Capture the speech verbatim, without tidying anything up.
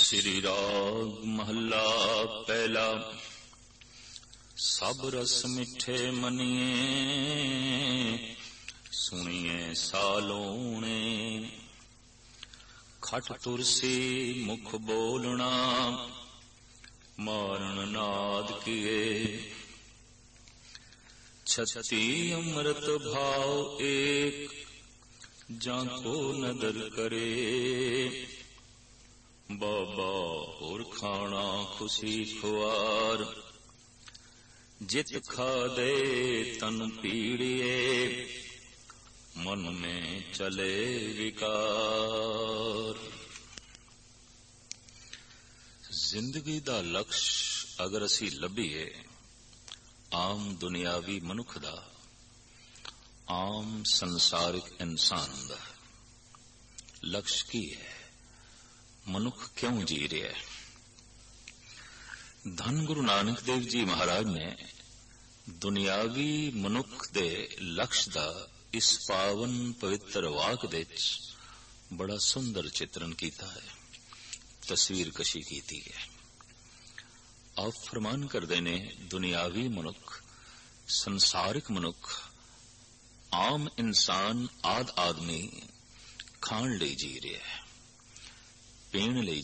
श्री राग महला पहला। सब रस मिठे मनिए सुनिए सालोणे। खट तुरसी मुख बोलना मारण नाद किए। छत्ती अमृत भाव एक जाको नदर करे। बाबा होर खाना खुशी खुआर जित खा दे तन पीड़िए। मन में चले विकार। जिंदगी दा लक्ष्य अगर असी लभीए आम दुनियावी मनुख दा, आम संसारिक इंसान दा लक्ष्य की है? मनुख क्यों जी रहा है? धन गुरु नानक देव जी महाराज ने दुनियावी मनुख दे लक्ष्य दा इस पावन पवित्र वाक दे बड़ा सुंदर चित्रण किया है, तस्वीर कशी की है। आप फरमान करते ने दुनियावी मनुख, संसारिक मनुख, आम इंसान, आद आदमी खाण लई जी रहा है, पीण लई